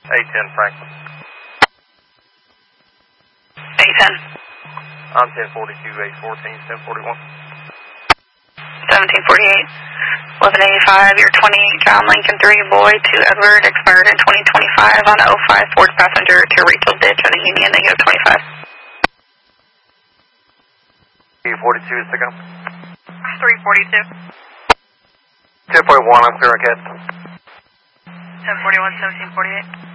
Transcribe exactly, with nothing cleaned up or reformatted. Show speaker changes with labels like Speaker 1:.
Speaker 1: eight ten Franklin.
Speaker 2: eight ten.
Speaker 1: I'm ten forty-two, eight fourteen, ten forty-one.
Speaker 2: seventeen forty-eight. eleven eighty-five, you're twenty-eight John Lincoln three, boy, to Edward, expired in twenty twenty-five on oh five Ford passenger to Rachel Ditch at the Union, negative twenty-five.
Speaker 1: two forty-two is to go.
Speaker 2: three forty-two.
Speaker 1: ten forty-one, I'm clear again.
Speaker 2: ten forty-one, seventeen forty-eight.